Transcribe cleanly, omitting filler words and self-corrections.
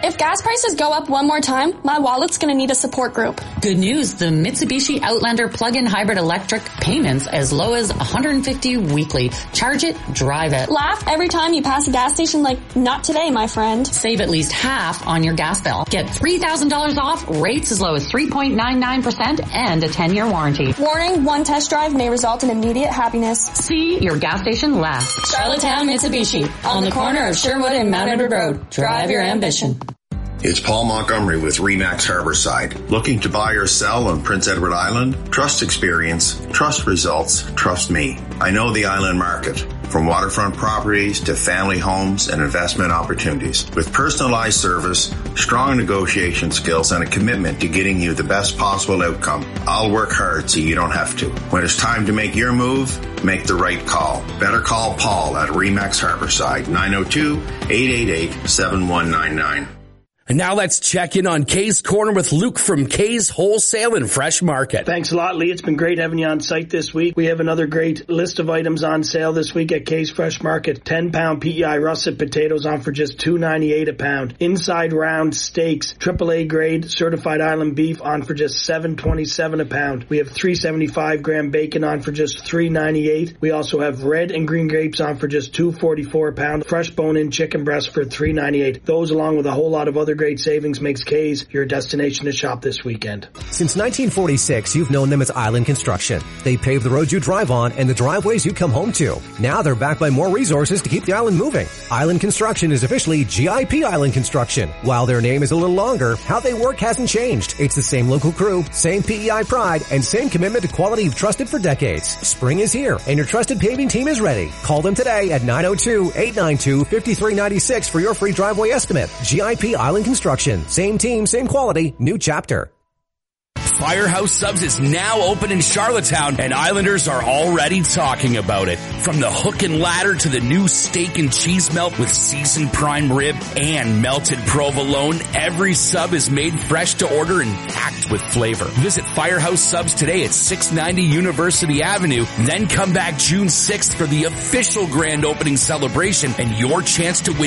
If gas prices go up one more time, my wallet's gonna need a support group. Good news, the Mitsubishi Outlander plug-in hybrid electric payments as low as $150 weekly. Charge it, drive it. Laugh every time you pass a gas station like, not today, my friend. Save at least half on your gas bill. Get $3,000 off, rates as low as 3.99% and a 10-year warranty. Warning, one test drive may result in immediate happiness. See your gas station last. Charlottetown Mitsubishi, on the corner of Sherwood and Mount Edward Road. Drive your ambition. It's Paul Montgomery with RE/MAX Harborside. Looking to buy or sell on Prince Edward Island? Trust experience, trust results, trust me. I know the island market, from waterfront properties to family homes and investment opportunities. With personalized service, strong negotiation skills, and a commitment to getting you the best possible outcome, I'll work hard so you don't have to. When it's time to make your move, make the right call. Better call Paul at RE/MAX Harborside, 902-888-7199. And now let's check in on Kay's Corner with Luke from Kay's Wholesale and Fresh Market. Thanks a lot, Lee. It's been great having you on site this week. We have another great list of items on sale this week at Kay's Fresh Market. 10-pound PEI russet potatoes on for just $2.98 a pound. Inside round steaks, AAA grade certified island beef on for just $7.27 a pound. We have 375-gram bacon on for just $3.98. We also have red and green grapes on for just $2.44 a pound. Fresh bone-in chicken breast for $3.98. Those, along with a whole lot of other great savings, makes Kay's your destination to shop this weekend. Since 1946, you've known them as Island Construction. They pave the roads you drive on and the driveways you come home to. Now they're backed by more resources to keep the island moving. Island Construction is officially GIP Island Construction. While their name is a little longer, how they work hasn't changed. It's the same local crew, same PEI pride, and same commitment to quality you've trusted for decades. Spring is here, and your trusted paving team is ready. Call them today at 902-892-5396 for your free driveway estimate. GIP Island Construction. Same team, same quality, new chapter. Firehouse Subs is now open in Charlottetown, and Islanders are already talking about it. From the hook and ladder to the new steak and cheese melt with seasoned prime rib and melted provolone, every sub is made fresh to order and packed with flavor. Visit Firehouse Subs today at 690 University Avenue, then come back June 6th for the official grand opening celebration and your chance to win